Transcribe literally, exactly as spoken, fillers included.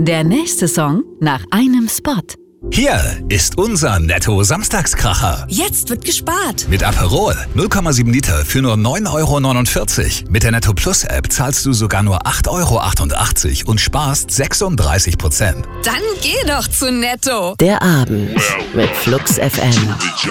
Der nächste Song nach einem Spot. Hier ist unser Netto-Samstagskracher. Jetzt wird gespart. Mit Aperol null Komma sieben Liter für nur neun Euro neunundvierzig. Mit der Netto Plus App zahlst du sogar nur acht Euro achtundachtzig und sparst sechsunddreißig Prozent. Dann geh doch zu Netto. Der Abend mit Flux F M.